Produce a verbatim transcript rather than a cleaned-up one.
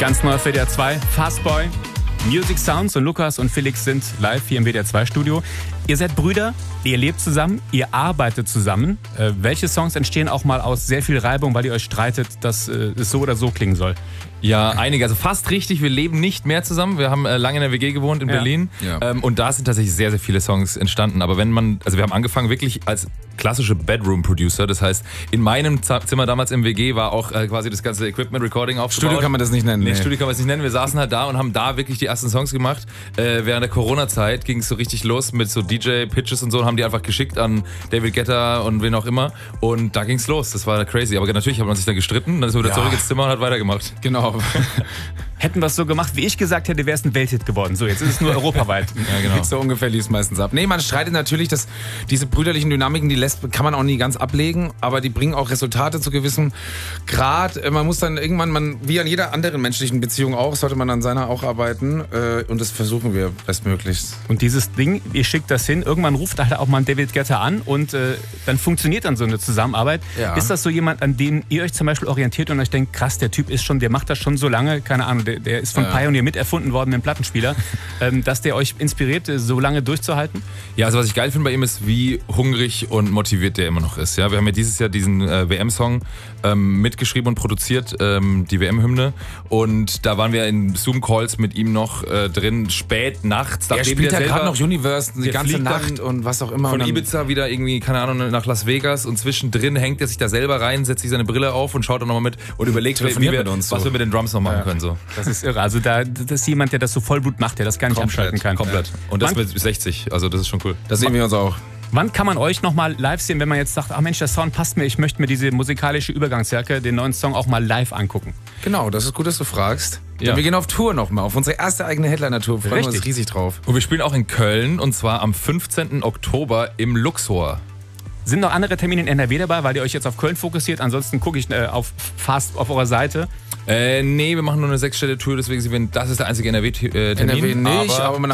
Ganz neu auf W D R zwei, Fastboy, Music Sounds, und Lukas und Felix sind live hier im W D R zwei Studio. Ihr seid Brüder, ihr lebt zusammen, ihr arbeitet zusammen. Äh, welche Songs entstehen auch mal aus sehr viel Reibung, weil ihr euch streitet, dass äh, es so oder so klingen soll? Ja, einige. Also fast richtig. Wir leben nicht mehr zusammen. Wir haben äh, lange in der W G gewohnt in Ja. Berlin. Ja. Ähm, und da sind tatsächlich sehr, sehr viele Songs entstanden. Aber wenn man, also wir haben angefangen wirklich als klassische Bedroom-Producer. Das heißt, in meinem Z- Zimmer damals im W G war auch äh, quasi das ganze Equipment-Recording aufgebaut. Studio kann man das nicht nennen. Nee, Nee. Studio kann man es nicht nennen. Wir saßen halt da und haben da wirklich die ersten Songs gemacht. Äh, während der Corona-Zeit ging es so richtig los mit so D J-Pitches und so, und haben die einfach geschickt an David Guetta und wen auch immer. Und da ging es los. Das war crazy. Aber natürlich hat man sich dann gestritten. Dann ist man wieder Ja. zurück ins Zimmer und hat weitergemacht. Genau. Hätten wir es so gemacht, wie ich gesagt hätte, wäre es ein Welthit geworden. So, jetzt ist es nur europaweit. Ja, genau. So ungefähr lief es meistens ab. Nee, man streitet natürlich, dass diese brüderlichen Dynamiken, die lässt, kann man auch nie ganz ablegen, aber die bringen auch Resultate zu gewissem Grad. Äh, Man muss dann irgendwann, man, wie an jeder anderen menschlichen Beziehung auch, sollte man an seiner auch arbeiten, äh, und das versuchen wir bestmöglichst. Und dieses Ding, ihr schickt das hin, irgendwann ruft halt auch mal ein David Guetta an und äh, dann funktioniert dann so eine Zusammenarbeit. Ja. Ist das so jemand, an den ihr euch zum Beispiel orientiert und euch denkt, krass, der Typ ist schon, der macht das schon so lange, keine Ahnung, der, der ist von Ja. Pioneer miterfunden worden, dem Plattenspieler, ähm, dass der euch inspiriert, äh, so lange durchzuhalten? Ja, also was ich geil finde bei ihm ist, wie hungrig und motiviert der immer noch ist. Ja, wir haben ja dieses Jahr diesen äh, W M-Song ähm, mitgeschrieben und produziert, ähm, die W M-Hymne. Und da waren wir in Zoom-Calls mit ihm noch äh, drin, spät nachts. Er nachdem spielt der ja gerade selber- noch Universe die der ganze fliegt dann Nacht und was auch immer. Von und dann- Ibiza wieder irgendwie, keine Ahnung, nach Las Vegas, und zwischendrin hängt er sich da selber rein, setzt sich seine Brille auf und schaut dann nochmal mit und überlegt, wie Telefoniert wir, mit uns was so. wir mit den Drums noch machen Ja. können. So. Das ist irre. Also da, das ist jemand, der das so Vollblut macht, der das gar nicht abschalten kann. Komplett. Und das Wann- mit sechzig, also das ist schon cool. Da sehen wir uns auch. Wann kann man euch nochmal live sehen, wenn man jetzt sagt, ach Mensch, der Sound passt mir, ich möchte mir diese musikalische Übergangsjacke, den neuen Song auch mal live angucken? Genau, das ist gut, dass du fragst. Ja. Ja. Wir gehen auf Tour nochmal, auf unsere erste eigene Headliner-Tour. Freuen wir uns Richtig. riesig drauf. Und wir spielen auch in Köln, und zwar am fünfzehnten Oktober im Luxor. Sind noch andere Termine in N R W dabei, weil ihr euch jetzt auf Köln fokussiert? Ansonsten gucke ich äh, auf Fast auf eurer Seite. Äh, nee, wir machen nur eine sechsstellige Tour, deswegen sind wir, das ist der einzige N R W-Termin. N R W nicht, aber man